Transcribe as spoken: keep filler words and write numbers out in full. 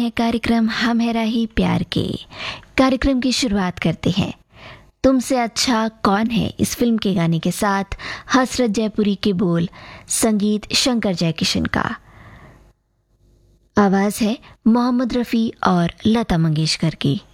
है कार्यक्रम हम है राही प्यार के। कार्यक्रम की शुरुआत करते हैं तुमसे अच्छा कौन है इस फिल्म के गाने के साथ। हसरत जयपुरी के बोल, संगीत शंकर जयकिशन का, आवाज है मोहम्मद रफ़ी और लता मंगेशकर की।